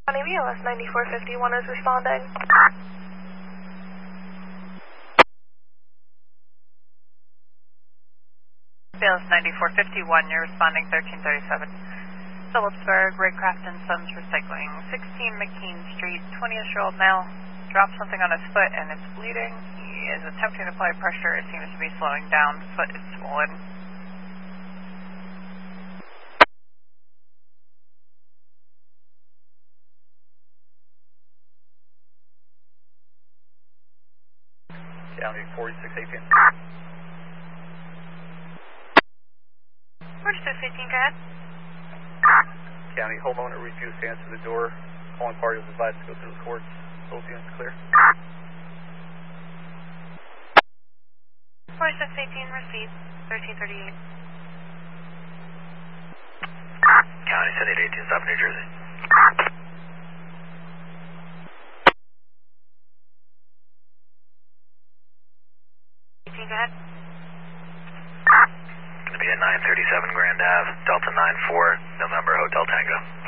County BLS 9451 is responding. BLS 9451, you're responding 1337. Phillipsburg, Raycraft and Sons Recycling, 16 McKean Street, 20-year-old male, dropped something on his foot and it's bleeding. He is attempting to apply pressure. It seems to be slowing down. Foot is swollen. County 4618. 4618, go ahead. County homeowner refused to answer the door. Calling party was advised to go through the courts. Both units clear. 4618 received, 1338. County 7818, South New Jersey. Go ahead. Going to be at 937 Grand Ave, Delta 94, November Hotel Tango.